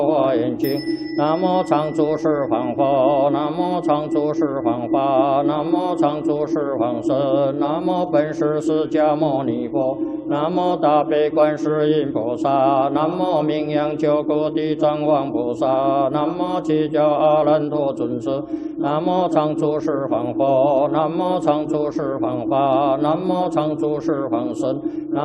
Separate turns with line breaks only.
华严经，南无常住十方佛，南无常住十方法，南无常住十方身，南无本师释迦牟尼佛，南无大悲观世音菩萨，南无名扬九国地藏王菩萨，南无七教阿难陀尊者，南无常住十方佛，南无常住十方法，南无常住十方身。